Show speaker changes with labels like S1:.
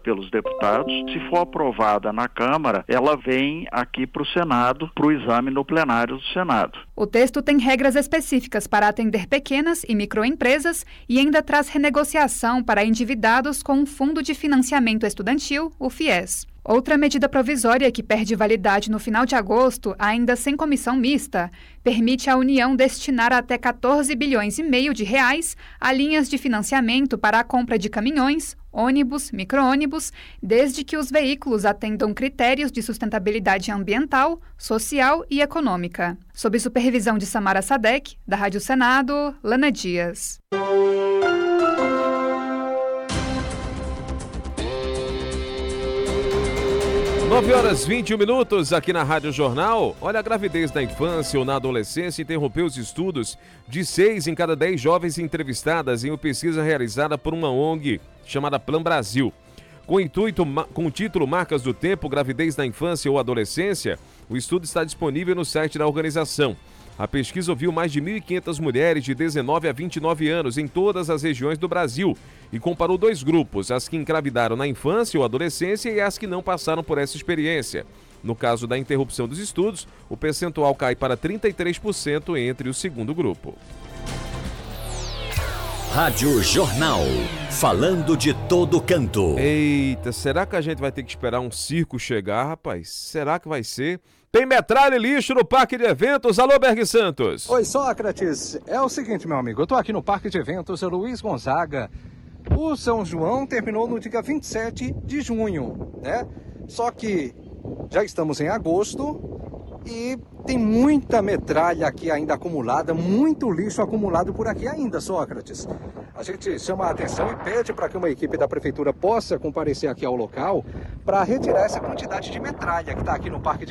S1: pelos deputados. Se for aprovada na Câmara, ela vem aqui para o Senado, para o exame no plenário do Senado.
S2: O texto tem regras específicas para atender pequenas e microempresas e ainda traz renegociação para endividados com um Fundo de Financiamento Estudantil, o FIES. Outra medida provisória que perde validade no final de agosto, ainda sem comissão mista, permite à União destinar até 14 bilhões e meio de reais a linhas de financiamento para a compra de caminhões, ônibus, micro-ônibus, desde que os veículos atendam critérios de sustentabilidade ambiental, social e econômica. Sob supervisão de Samara Sadek, da Rádio Senado, Lana Dias.
S3: 9h21 aqui na Rádio Jornal. Olha, a gravidez da infância ou na adolescência interrompeu os estudos de 6 em cada 10 jovens entrevistadas em uma pesquisa realizada por uma ONG chamada Plan Brasil. Com o título Marcas do Tempo, Gravidez da Infância ou Adolescência, o estudo está disponível no site da organização. A pesquisa ouviu mais de 1.500 mulheres de 19 a 29 anos em todas as regiões do Brasil e comparou 2 grupos, as que engravidaram na infância ou adolescência e as que não passaram por essa experiência. No caso da interrupção dos estudos, o percentual cai para 33% entre o segundo grupo.
S4: Rádio Jornal, falando de todo canto.
S3: Eita, será que a gente vai ter que esperar um circo chegar, rapaz? Será que vai ser? Tem metralha e lixo no Parque de Eventos. Alô, Berg Santos.
S5: Oi, Sócrates. É o seguinte, meu amigo. Eu tô aqui no Parque de Eventos Luiz Gonzaga. O São João terminou no dia 27 de junho, né? Só que já estamos em agosto e tem muita metralha aqui ainda acumulada, muito lixo acumulado por aqui ainda, Sócrates. A gente chama a atenção e pede para que uma equipe da prefeitura possa comparecer aqui ao local para retirar essa quantidade de metralha que está aqui no Parque de